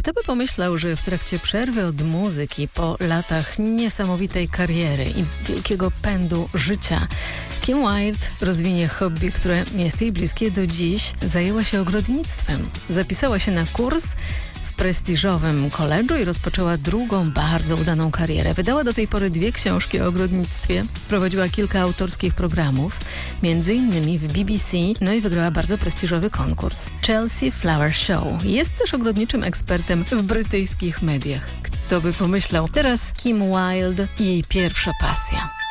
Kto by pomyślał, że w trakcie przerwy od muzyki, po latach niesamowitej kariery i wielkiego pędu życia, Kim Wilde rozwinie hobby, które jest jej bliskie do dziś. Zajęła się ogrodnictwem. Zapisała się na kurs w prestiżowym koledżu i rozpoczęła drugą, bardzo udaną karierę. Wydała do tej pory 2 książki o ogrodnictwie. Prowadziła kilka autorskich programów, między innymi w BBC, no i wygrała bardzo prestiżowy konkurs Chelsea Flower Show. Jest też ogrodniczym ekspertem w brytyjskich mediach. Kto by pomyślał? Teraz Kim Wilde i jej pierwsza pasja.